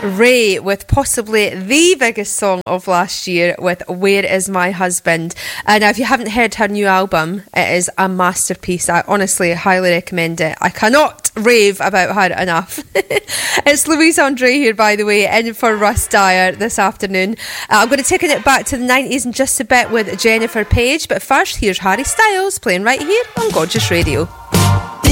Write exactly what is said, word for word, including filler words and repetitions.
Ray with possibly the biggest song of last year with Where Is My Husband. And if you haven't heard her new album, it is a masterpiece. I honestly highly recommend it. I cannot rave about her enough. It's Louise Andre here, by the way, in for Russ Dyer this afternoon. Uh, I'm going to take it back to the nineties in just a bit with Jennifer Page, but first here's Harry Styles playing right here on Gorgeous Radio.